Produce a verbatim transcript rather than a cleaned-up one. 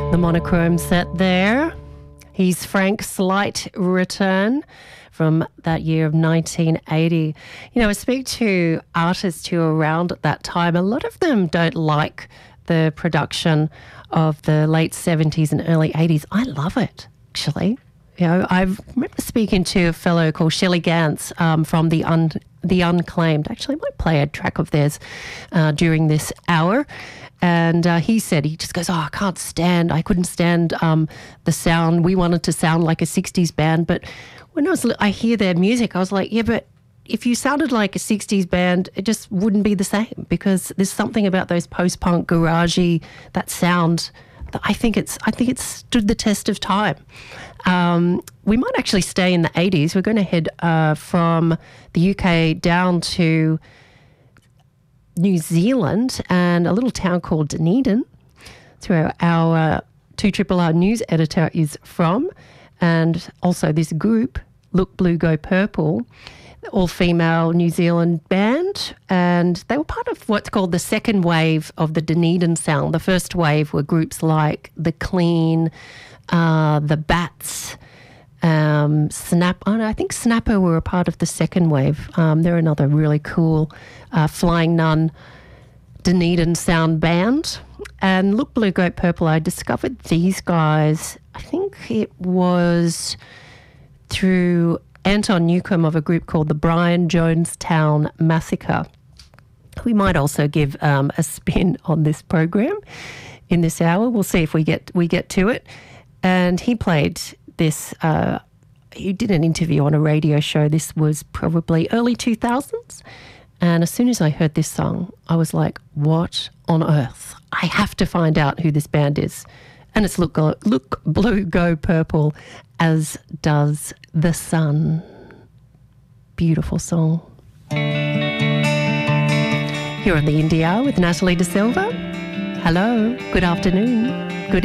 The monochrome set there. He's Frank Slight Return from that year of nineteen eighty. You know, I speak to artists who are around at that time. A lot of them don't like the production of the late seventies and early eighties. I love it, actually. You know, I remember speaking to a fellow called Shelley Gantz um, from the Un- the Unclaimed. Actually, I might play a track of theirs uh, during this hour. And uh, he said, he just goes, oh, I can't stand, I couldn't stand um, the sound. We wanted to sound like a sixties band. But when I was, I hear their music, I was like, yeah, but if you sounded like a sixties band, it just wouldn't be the same, because there's something about those post-punk, garagey, that sound that I think it's, I think it's stood the test of time. Um, we might actually stay in the eighties. We're going to head uh, from the U K down to New Zealand and a little town called Dunedin. That's where our uh, two R R R news editor is from. And also this group, Look Blue Go Purple, all-female New Zealand band. And they were part of what's called the second wave of the Dunedin sound. The first wave were groups like The Clean, uh, The Bats, Um, Snap. Oh no, I think Snapper were a part of the second wave. Um, they're another really cool uh, Flying Nun Dunedin sound band. And Look Blue Goat Purple, I discovered these guys, I think it was through Anton Newcomb of a group called the Brian Jonestown Massacre. We might also give um, a spin on this program in this hour. We'll see if we get we get to it. And he played this, uh, he did an interview on a radio show. This was probably early two thousands. And as soon as I heard this song, I was like, what on earth? I have to find out who this band is. And it's Look, Go, Look Blue Go Purple, as does The Sun. Beautiful song. Here on the Indie Hour with Natalie De Silva. Hello, good afternoon.